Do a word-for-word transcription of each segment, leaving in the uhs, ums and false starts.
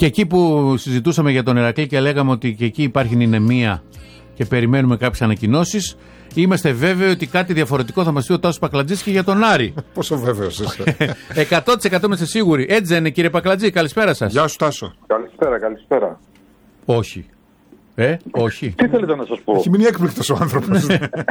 Και εκεί που συζητούσαμε για τον Ηρακλή και λέγαμε ότι και εκεί υπάρχει νηνεμία και περιμένουμε κάποιες ανακοινώσεις, είμαστε βέβαιοι ότι κάτι διαφορετικό θα μας πει ο Τάσος Πακλατζής και για τον Άρη. Πόσο βέβαιος είσαι? εκατό τοις εκατό είμαστε σίγουροι. Έτσι δεν είναι, κύριε Πακλατζή? Καλησπέρα σας. Γεια σου, Τάσο. Καλησπέρα, καλησπέρα. Όχι. Ε, όχι. Τι θέλετε να σας πω? Έχει μείνει έκπληκτος ο άνθρωπος.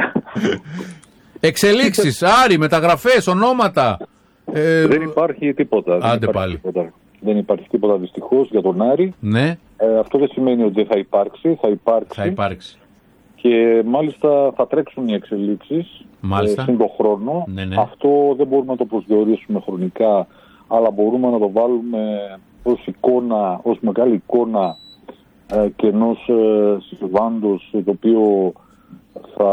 Εξελίξεις, Άρη, μεταγραφές, ονόματα. Ε, δεν υπάρχει τίποτα. Άντε δεν υπάρχει πάλι. Τίποτα. Δεν υπάρχει τίποτα δυστυχώς για τον Άρη. Ναι. Ε, αυτό δεν σημαίνει ότι δεν θα υπάρξει. Θα υπάρξει. Θα υπάρξει. Και μάλιστα θα τρέξουν οι εξελίξεις ε, στην τον χρόνο. Ναι, ναι. Αυτό δεν μπορούμε να το προσδιορίσουμε χρονικά, αλλά μπορούμε να το βάλουμε ως εικόνα, ως μεγάλη εικόνα ε, και ενός ε, συμβάντος το οποίο θα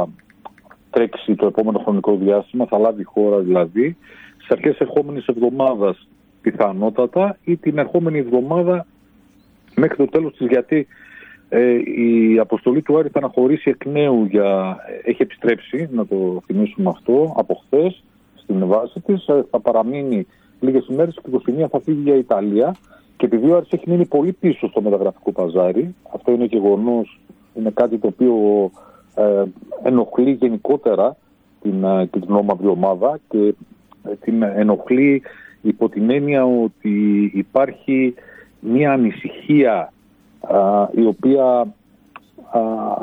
τρέξει το επόμενο χρονικό διάστημα, θα λάβει χώρα δηλαδή στις αρχές ερχόμενης εβδομάδας πιθανότατα ή την ερχόμενη εβδομάδα μέχρι το τέλος της, γιατί ε, η αποστολή του Άρη θα αναχωρήσει εκ νέου, για, έχει επιστρέψει, να το θυμίσουμε αυτό, από χθες στην βάση της, ε, θα παραμείνει λίγες ημέρες και είκοσι μία θα φύγει για Ιταλία, και επειδή ο Άρης έχει μείνει πολύ πίσω στο μεταγραφικό παζάρι, αυτό είναι γεγονός, είναι κάτι το οποίο ε, ενοχλεί γενικότερα την, ε, την νόμαδη ομάδα και ε, την ενοχλεί υπό την έννοια ότι υπάρχει μια ανησυχία α, η οποία α,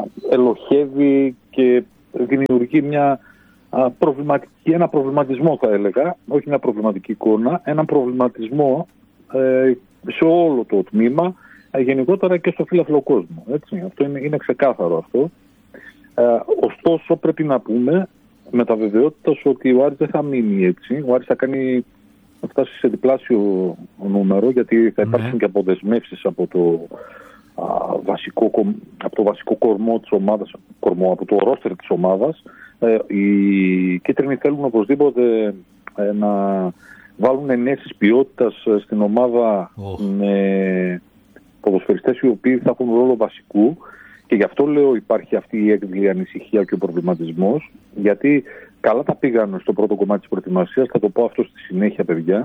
ελοχεύει και δημιουργεί μια α, προβληματική, ένα προβληματισμό, θα έλεγα, όχι μια προβληματική εικόνα, έναν προβληματισμό ε, σε όλο το τμήμα, ε, γενικότερα και στο φύλαθλο κόσμο. Έτσι. Αυτό είναι, είναι ξεκάθαρο αυτό. Ε, ωστόσο πρέπει να πούμε με τα βεβαιότητα ότι ο Άρης δεν θα μείνει έτσι. Ο Άρης θα κάνει... θα φτάσει σε διπλάσιο νούμερο, γιατί θα υπάρξουν ναι. και αποδεσμεύσεις από το, α, βασικό, από το βασικό κορμό της ομάδας, κορμό, από το ρόστερ της ομάδας. Ε, οι κίτρινοι θέλουν οπωσδήποτε ε, να βάλουν ενέσεις ποιότητας στην ομάδα oh. με ποδοσφαιριστές οι οποίοι θα έχουν ρόλο βασικού, και γι' αυτό λέω υπάρχει αυτή η έκδηλη ανησυχία και ο προβληματισμός, γιατί καλά τα πήγαν στο πρώτο κομμάτι της προετοιμασίας, θα το πω αυτό στη συνέχεια, παιδιά,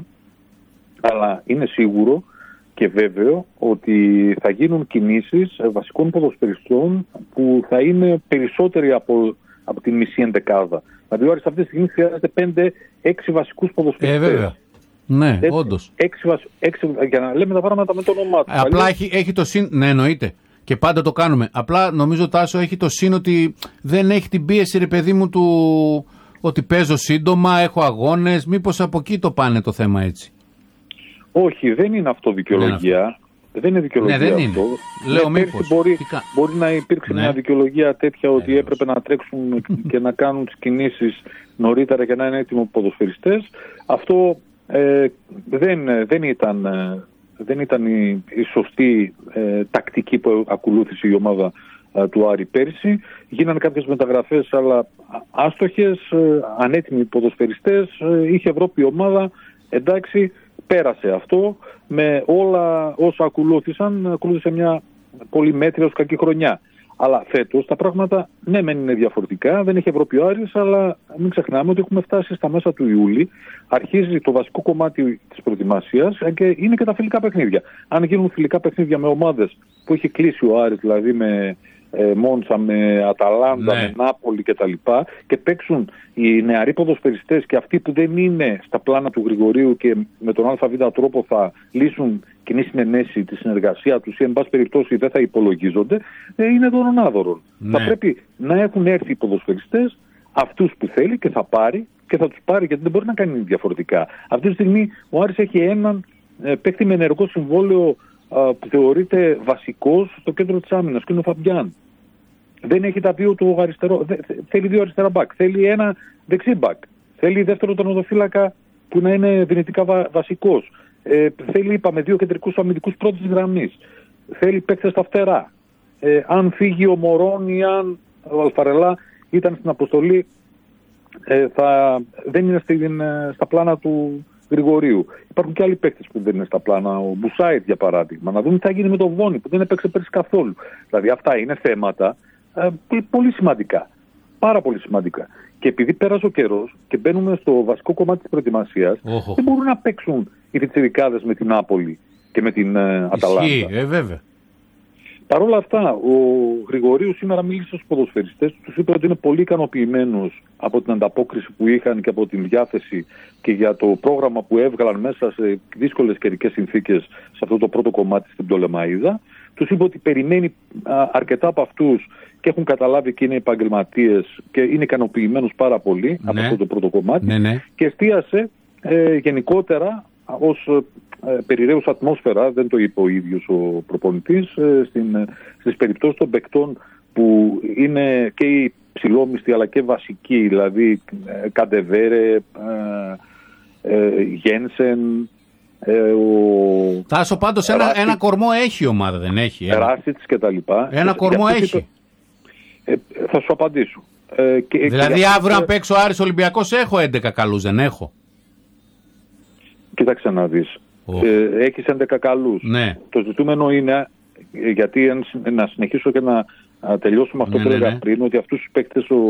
αλλά είναι σίγουρο και βέβαιο ότι θα γίνουν κινήσεις βασικών ποδοσφαιριστών που θα είναι περισσότεροι από, από τη μισή ενδεκάδα. Δηλαδή ο Άρης αυτή τη στιγμή χρειάζεται πέντε έξι βασικούς ποδοσφαιριστές. Ε, βέβαια. Ναι, όντως. Για να λέμε τα πράγματα με το όνομά του. Απλά Αλλιώς... έχει, έχει το συν... Ναι, εννοείται. Και πάντα το κάνουμε. Απλά νομίζω, Τάσο, έχει το σύν ότι δεν έχει την πίεση, ρε παιδί μου, του ότι παίζω σύντομα, έχω αγώνες. Μήπως από εκεί το πάνε το θέμα έτσι? Όχι, δεν είναι αυτό δικαιολογία. Δεν, δεν είναι δικαιολογία ναι, δεν αυτό. Είναι. Λέω ναι, μήπως. Μπορεί, μπορεί να υπήρξε ναι. μια δικαιολογία τέτοια ότι ναι, έπρεπε να τρέξουν και να κάνουν τις κινήσεις νωρίτερα για να είναι έτοιμοι ποδοσφαιριστές. Αυτό ε, δεν, δεν ήταν... δεν ήταν η, η σωστή ε, τακτική που ακολούθησε η ομάδα ε, του Άρη πέρσι. Γίνανε κάποιες μεταγραφές, αλλά άστοχες, ε, ανέτοιμοι ποδοσφαιριστές, ε, είχε Ευρώπη η ομάδα, εντάξει, πέρασε αυτό. Με όλα όσα ακολούθησαν, ακολούθησε μια πολύ μέτρια ως κακή χρονιά. Αλλά φέτος τα πράγματα ναι μεν είναι διαφορετικά, δεν έχει Ευρώπη ο Άρης, αλλά μην ξεχνάμε ότι έχουμε φτάσει στα μέσα του Ιούλη, αρχίζει το βασικό κομμάτι της προετοιμασίας και είναι και τα φιλικά παιχνίδια. Αν γίνουν φιλικά παιχνίδια με ομάδες που έχει κλείσει ο Άρης, δηλαδή με ε, Μόντσα, με Αταλάντα, ναι. με Νάπολη κτλ. Και παίξουν οι νεαροί ποδοσφαιριστές και αυτοί που δεν είναι στα πλάνα του Γρηγορίου και με τον ΑΒ τρόπο θα λύσουν κοινή συνενέση, τη συνεργασία τους ή εν πάση περιπτώσει δεν θα υπολογίζονται, ε, είναι δωρον άδωρον. Ναι. Θα πρέπει να έχουν έρθει οι ποδοσφαιριστές, αυτούς που θέλει και θα πάρει και θα τους πάρει, γιατί δεν μπορεί να κάνει διαφορετικά. Αυτή τη στιγμή ο Άρης έχει έναν ε, παίκτη με ενεργό συμβόλαιο ε, που θεωρείται βασικός στο κέντρο της άμυνας και είναι ο Φαμπιάν. Δεν έχει τα δύο του αριστερό, δε, θέλει δύο αριστερά μπακ, θέλει ένα δεξί μπακ, θέλει δεύτερο τερματοφύλακα που να είναι δυνητικά βα, βασικός. Ε, θέλει, είπαμε, δύο κεντρικούς αμυντικούς πρώτης γραμμής. Θέλει παίκτες στα φτερά. Ε, αν φύγει ο Μωρόν ή αν ο Αλφαρελά ήταν στην αποστολή, ε, θα, δεν είναι στην, στα πλάνα του Γρηγορίου. Υπάρχουν και άλλοι παίκτες που δεν είναι στα πλάνα. Ο Μπουσάιτ, για παράδειγμα. Να δούμε τι θα γίνει με τον Βόνι που δεν έπαιξε πέρσι καθόλου. Δηλαδή αυτά είναι θέματα ε, πολύ σημαντικά. Πάρα πολύ σημαντικά. Και επειδή πέρασε ο καιρός και μπαίνουμε στο βασικό κομμάτι της προετοιμασίας, oh. δεν μπορούν να παίξουν οι πιτσιρικάδες με την Νάπολη και με την ε, Αταλάντα. Ισχύει, ε, βέβαια. Παρ' όλα αυτά, ο Γρηγορίου σήμερα μίλησε στους ποδοσφαιριστές, τους είπε ότι είναι πολύ ικανοποιημένος από την ανταπόκριση που είχαν και από την διάθεση και για το πρόγραμμα που έβγαλαν μέσα σε δύσκολες καιρικές συνθήκες σε αυτό το πρώτο κομμάτι στην Πτολεμαΐδα. Τους είπε ότι περιμένει α, αρκετά από αυτούς και έχουν καταλάβει και είναι επαγγελματίες και είναι ικανοποιημένος πάρα πολύ, ναι, από αυτό το πρώτο κομμάτι, ναι, ναι. Και εστίασε ε, γενικότερα ως ε, περιραίους ατμόσφαιρα, δεν το είπε ο ίδιος ο προπονητής, ε, στην, στις περιπτώσεις των παικτών που είναι και οι ψηλόμιστοι αλλά και βασικοί, δηλαδή ε, Καντεβέρε, ε, ε, Γένσεν, ε, ο... Τάσο, πάντως ένα, ένα κορμό έχει η ομάδα, δεν έχει? Ράσιτς και τα λοιπά. Ένα και, κορμό έχει. Είπε, ε, θα σου απαντήσω. Ε, και, δηλαδή και, αύριο αν παίξω Άρης Ολυμπιακός έχω έντεκα καλούς, δεν έχω? Κοίταξε να δεις. Oh. Ε, έχεις έντεκα καλούς. Ναι. Το ζητούμενο είναι, γιατί να συνεχίσω και να τελειώσουμε αυτό, ναι, που έλεγα, ναι, ναι, πριν, ότι αυτούς τους παίκτες ο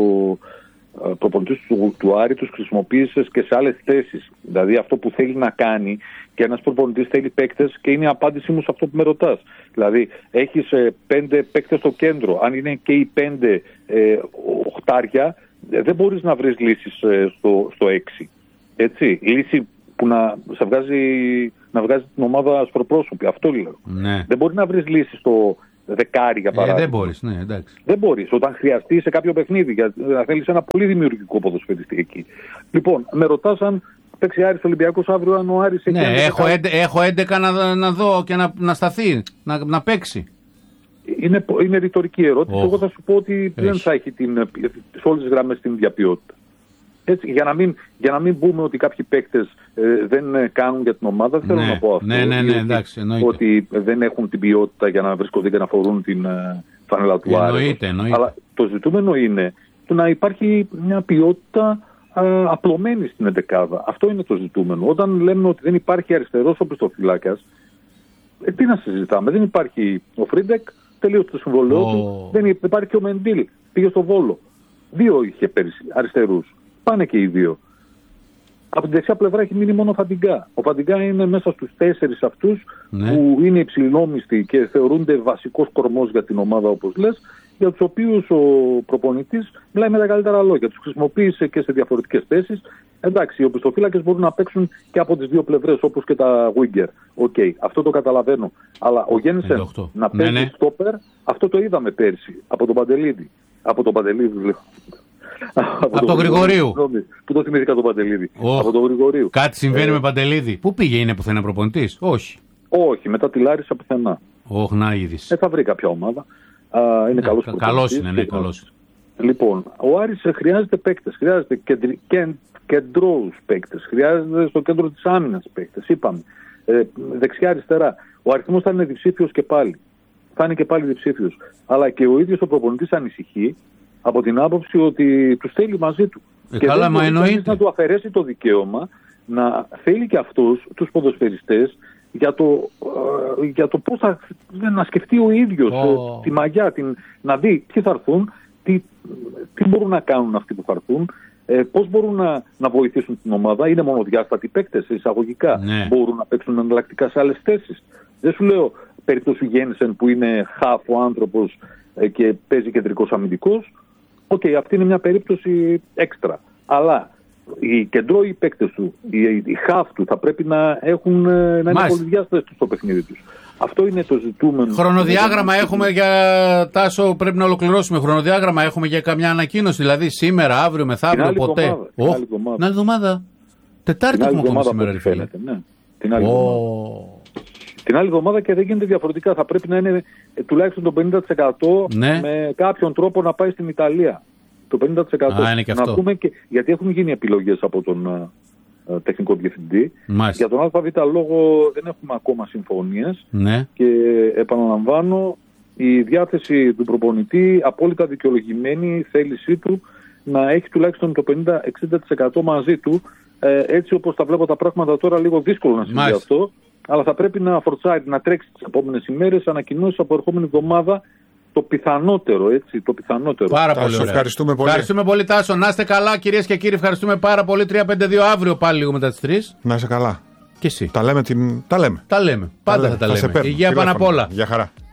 προπονητής του, του Άρη τους χρησιμοποίησε και σε άλλες θέσεις. Δηλαδή αυτό που θέλει να κάνει, και ένας προπονητής θέλει παίκτες, και είναι η απάντησή μου σε αυτό που με ρωτάς. Δηλαδή έχεις ε, πέντε παίκτες στο κέντρο. Αν είναι και οι πέντε ε, οχτάρια, ε, δεν μπορείς να βρεις λύσεις ε, στο, στο έξι. Έτσι, λύση που να, σε βγάζει, να βγάζει την ομάδα ασπροπρόσωπη. Αυτό λέω. Ναι. Δεν μπορεί να βρεις λύσεις στο δεκάρι, για παράδειγμα. Ε, δεν μπορείς, ναι, εντάξει. Δεν μπορείς. Όταν χρειαστεί σε κάποιο παιχνίδι, γιατί θα θέλεις ένα πολύ δημιουργικό ποδοσφαιριστή εκεί. Λοιπόν, με ρωτάς αν παίξει Άρης Ολυμπιακός αύριο, αν ο Άρης έχει. Ναι, έχω, έντεκα, έχω έντεκα να, να δω και να, να σταθεί, να, να παίξει. Είναι, είναι ρητορική ερώτηση. Oh. Εγώ θα σου πω ότι έχει. Δεν θα έχει την, σε όλες τις γραμμές την ίδια ποιότητα. Έτσι, για, να μην, για να μην πούμε ότι κάποιοι παίκτες ε, δεν κάνουν για την ομάδα, δεν, ναι, θέλω να πω αυτό. Ναι, ναι, ναι, εντάξει, εννοείται. Ότι δεν έχουν την ποιότητα για να βρίσκονται και να φορούν την ε, φανέλα του Άρη. Εννοείται, εννοείται. Αλλά το ζητούμενο είναι το να υπάρχει μια ποιότητα ε, απλωμένη στην εντεκάδα. Αυτό είναι το ζητούμενο. Όταν λέμε ότι δεν υπάρχει αριστερός οπισθοφυλάκιας, ε, τι να συζητάμε? Δεν υπάρχει ο Φρίντεκ, τελείωσε το συμβολαιό oh. του. Δεν υπάρχει και ο Μεντίλ, πήγε στο Βόλο. Δύο είχε πέρυσι αριστερούς. Πάνε και οι δύο. Από την δεξιά πλευρά έχει μείνει μόνο ο Φαντιγκά. Ο Φαντιγκά είναι μέσα στους τέσσερις αυτούς, ναι, που είναι υψηλόμιστοι και θεωρούνται βασικός κορμός για την ομάδα, όπως λες, για τους οποίους ο προπονητής μιλάει με τα καλύτερα λόγια. Τους χρησιμοποίησε και σε διαφορετικές θέσεις. Εντάξει, οι οπισθοφύλακες μπορούν να παίξουν και από τις δύο πλευρές, όπως και τα Winger. Οκ, okay, αυτό το καταλαβαίνω. Αλλά ο Γένσεν να παίζει, ναι, ναι, στόπερ, αυτό το είδαμε πέρσι από τον Παντελίδη. Από τον Παντελίδη, λέω. Από, από τον Γρηγορίου. Που το θυμήθηκα τον Παντελίδη. Oh. Από τον Γρηγορίου. Κάτι συμβαίνει ε... με Παντελίδη. Πού πήγε, είναι πουθενά προπονητής? Όχι. Όχι, μετά τη Λάρισα πουθενά. Όχι, να είδεις. Ε, θα βρει κάποια ομάδα. Α, είναι ναι, καλός προπονητής. Καλός είναι, ναι, καλός. Λοιπόν, ο Άρης χρειάζεται παίκτες. Χρειάζεται κεντρι... κεντρώους παίκτες. Χρειάζεται στο κέντρο της άμυνας παίκτες. Είπαμε. Ε, δεξιά-αριστερά. Ο αριθμός θα είναι διψήφιος και πάλι. Θα είναι και πάλι διψήφιος. Αλλά και ο ίδιος ο προπονητής ανησυχεί από την άποψη ότι τους θέλει μαζί του. Ε, και καλά, δεν μπορεί να του αφαιρέσει το δικαίωμα να θέλει και αυτούς τους ποδοσφαιριστές για το, ε, για το πώς θα να σκεφτεί ο ίδιος oh. τη μαγιά, την, να δει ποιοι θα έρθουν, τι, τι μπορούν να κάνουν αυτοί που θα έρθουν, ε, πώς μπορούν να, να βοηθήσουν την ομάδα. Είναι μονοδιάστατοι παίκτες, εισαγωγικά. Ναι. Μπορούν να παίξουν εναλλακτικά σε άλλες θέσεις. Δεν σου λέω περίπτωση Γένσεν που είναι χαφ ο άνθρωπος ε, και παίζει κεντρικός αμυντικός. Οκ, okay, αυτή είναι μια περίπτωση έξτρα. Αλλά οι κεντρώοι παίκτες του, οι, οι χαφ του θα πρέπει να, έχουν, να είναι πολυδιάστατες στο παιχνίδι τους. Αυτό είναι το ζητούμενο. Χρονοδιάγραμμα έχουμε για Τάσο, πρέπει να ολοκληρώσουμε. Χρονοδιάγραμμα έχουμε για καμιά ανακοίνωση, δηλαδή σήμερα, αύριο, μεθαύριο, ποτέ? Εβδομάδα, την άλλη εβδομάδα. Την άλλη εβδομάδα. Τετάρτη έχουμε ακόμα σήμερα, ρε φίλε. Ναι, την άλλη εβδομάδα. Την άλλη εβδομάδα και δεν γίνεται διαφορετικά. Θα πρέπει να είναι ε, τουλάχιστον το πενήντα τοις εκατό, ναι, με κάποιον τρόπο να πάει στην Ιταλία. Το πενήντα τοις εκατό. Α, είναι και αυτό. Να πούμε και, γιατί έχουν γίνει επιλογές από τον ε, τεχνικό διευθυντή. Μάλιστα. Για τον ΑΒ λόγο δεν έχουμε ακόμα συμφωνίες. Ναι. Και επαναλαμβάνω, η διάθεση του προπονητή απόλυτα δικαιολογημένη, η θέλησή του να έχει τουλάχιστον το πενήντα με εξήντα τοις εκατό μαζί του. Ε, έτσι όπως τα βλέπω τα πράγματα τώρα, λίγο δύσκολο να συμβεί αυτό. Αλλά θα πρέπει να φορτσάρει, να τρέξει τις επόμενες ημέρες, ανακοινώσεις από ερχόμενη εβδομάδα, το πιθανότερο, έτσι, το πιθανότερο. Πάρα πολύ ωραία. Ευχαριστούμε πολύ. Ευχαριστούμε πολύ, Τάσο. Να είστε καλά, κυρίες και κύριοι. Ευχαριστούμε πάρα πολύ. τρία πέντε δύο αύριο πάλι λίγο μετά τις τρεις. Να είστε καλά. Και εσύ. Τα λέμε. Την... Τα λέμε. Τα λέμε. Πάντα θα τα λέμε. Σε παίρνω. Υγεία πάνω απ' όλα. Γεια χαρά.